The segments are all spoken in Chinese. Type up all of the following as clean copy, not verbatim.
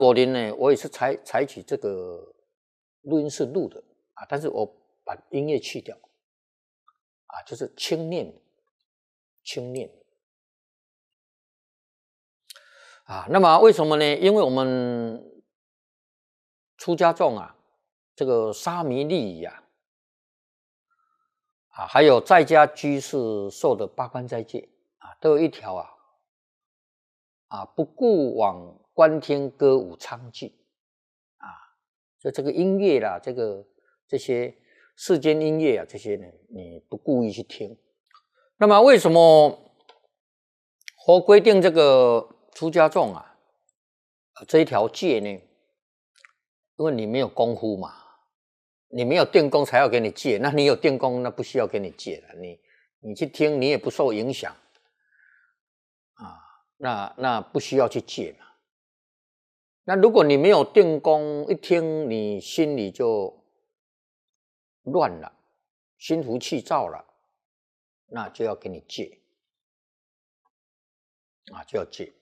果林呢，我也是采取这个录音室录的啊，但是我把音乐去掉啊，就是轻念啊。那么为什么呢？因为我们出家众啊，这个沙弥利益啊，还有在家居士受的八关斋戒啊，都有一条不顾往观听歌舞昌剧啊，所以这个音乐啦，这些世间音乐啊，这些呢，你不故意去听。那么为什么佛规定这个出家众啊这一条戒呢？因为你没有功夫嘛，你没有定功才要给你戒，那你有定功，那不需要给你戒了。你去听，你也不受影响啊，那不需要去戒嘛。那如果你没有定功，一听你心里就乱了，心浮气躁了，那就要给你戒啊，就要戒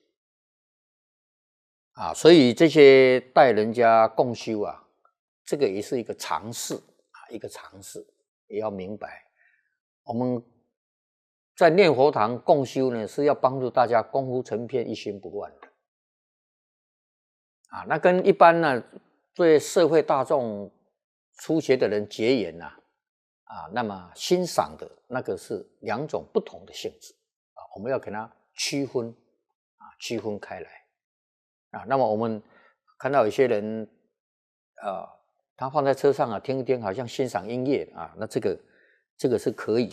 啊。所以这些带人家共修啊，这个也是一个常识啊，一个常识，也要明白。我们在念佛堂共修呢，是要帮助大家功夫成片，一心不乱的啊。那跟一般呢，对社会大众初学的人结缘那么欣赏的那个是两种不同的性质啊，我们要给它区分开来啊。那么我们看到有些人他放在车上听一听，好像欣赏音乐啊，那这个是可以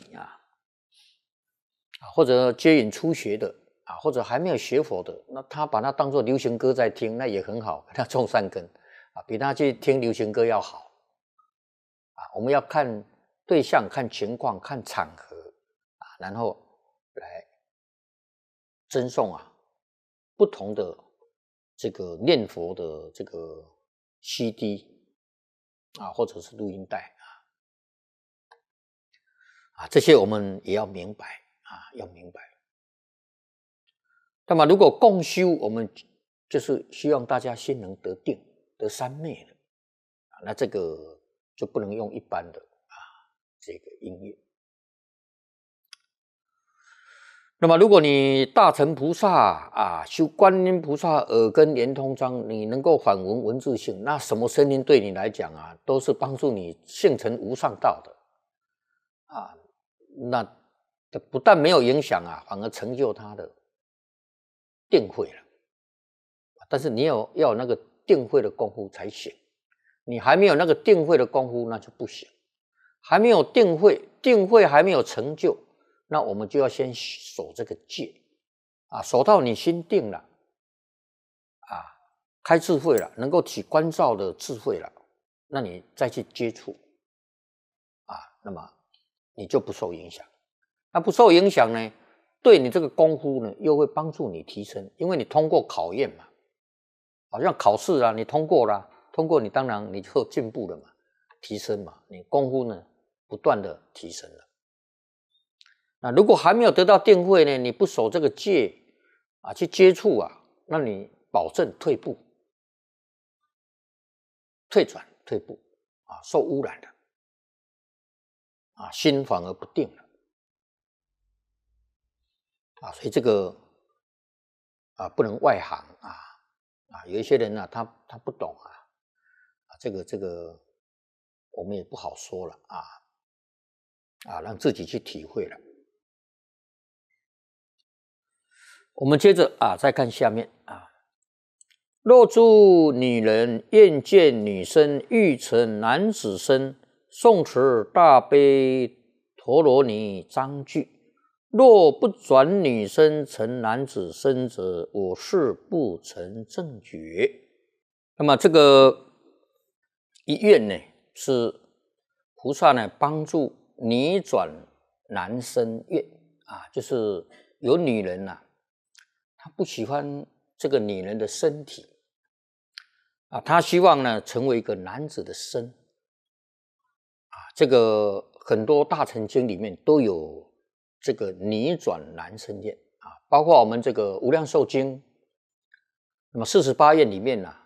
或者接引初学的或者还没有学佛的，那他把它当作流行歌在听，那也很好，给他种善根比他去听流行歌要好我们要看对象、看情况、看场合然后来赠送不同的这个念佛的这个 CD 或者是录音带这些我们也要明白要明白。那么如果共修，我们就是希望大家心能得定、得三昧的那这个就不能用一般的这个音乐。那么如果你大乘菩萨修观音菩萨耳根圆通章，你能够反闻文字性，那什么声音对你来讲都是帮助你性成无上道的那不但没有影响反而成就他的定慧了。但是你要有那个定慧的功夫才行，你还没有那个定慧的功夫，那就不行。还没有定慧，定慧还没有成就，那我们就要先守这个戒守到你心定了开智慧了，能够起观照的智慧了，那你再去接触那么你就不受影响。那不受影响呢，对你这个功夫呢又会帮助你提升，因为你通过考验嘛，好像考试你通过了，通过你当然你就进步了嘛，提升嘛，你功夫呢不断的提升了。那如果还没有得到定慧呢，你不守这个戒去接触那你保证退步、退转、退步受污染了心反而不定了所以这个不能外行有一些人他不懂这个我们也不好说了让自己去体会了。我们接着再看下面若诸女人愿见女身欲成男子身，诵持大悲陀罗尼章句，若不转女身成男子身者，我是不成正觉。那么这个一愿呢，是菩萨呢帮助女转男身愿就是有女人她不喜欢这个女人的身体她希望呢成为一个男子的身这个很多大乘经里面都有这个女转男身愿包括我们这个无量寿经，那么48愿里面